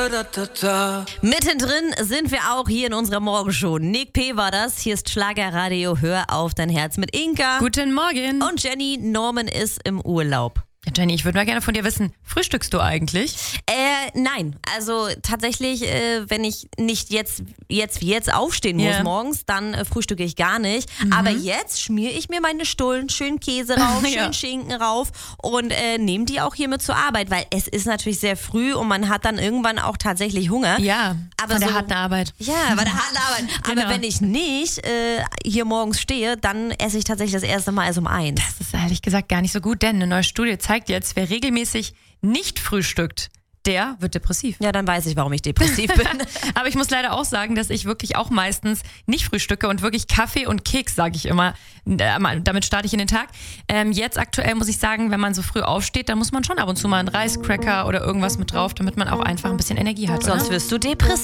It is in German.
Mittendrin sind wir auch hier in unserer Morgenshow. Nick P. war das. Hier ist Schlagerradio. Hör auf dein Herz mit Inka. Guten Morgen. Und Jenny. Norman ist im Urlaub. Ja, Jenny, ich würde mal gerne von dir wissen, frühstückst du eigentlich? Nein. Also tatsächlich, wenn ich nicht jetzt aufstehen muss morgens, dann frühstücke ich gar nicht. Aber jetzt schmiere ich mir meine Stullen, schön Käse rauf, schön Schinken rauf und nehme die auch hier mit zur Arbeit, weil es ist natürlich sehr früh und man hat dann irgendwann auch tatsächlich Hunger. Ja, aber von der harten Arbeit. Ja, bei der harten Arbeit. Genau. Aber wenn ich nicht hier morgens stehe, dann esse ich tatsächlich das erste Mal erst um 1. Das ist ehrlich gesagt gar nicht so gut, denn eine neue Studie zeigt jetzt, wer regelmäßig nicht frühstückt, der wird depressiv. Ja, dann weiß ich, warum ich depressiv bin. Aber ich muss leider auch sagen, dass ich wirklich auch meistens nicht frühstücke und wirklich Kaffee und Keks, sage ich immer. Damit starte ich in den Tag. Jetzt aktuell muss ich sagen, wenn man so früh aufsteht, dann muss man schon ab und zu mal einen Reiscracker oder irgendwas mit drauf, damit man auch einfach ein bisschen Energie hat. Sonst wirst du depressiv.